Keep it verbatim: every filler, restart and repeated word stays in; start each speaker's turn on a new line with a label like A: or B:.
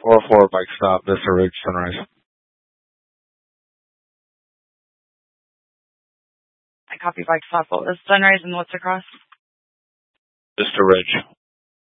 A: four four Bike Stop, Vista Ridge, Sunrise.
B: I copy Bike Stop. What was Sunrise and what's across?
A: Vista Ridge.